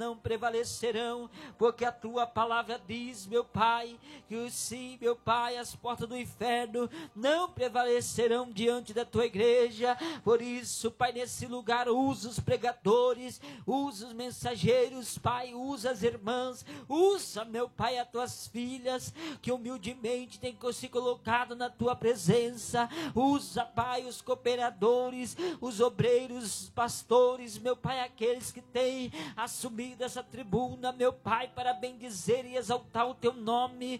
não prevalecerão, porque a tua palavra diz, meu Pai, que sim, meu Pai, as portas do inferno não prevalecerão diante da tua igreja. Por isso, Pai, nesse lugar, usa os pregadores, usa os mensageiros, Pai, usa as irmãs, usa, meu Pai, as tuas filhas, que humildemente têm se colocado na tua presença. Usa, Pai, os cooperadores, os obreiros, os pastores, meu Pai, aqueles que têm assumido essa tribuna, meu Pai, para bendizer e exaltar o teu nome.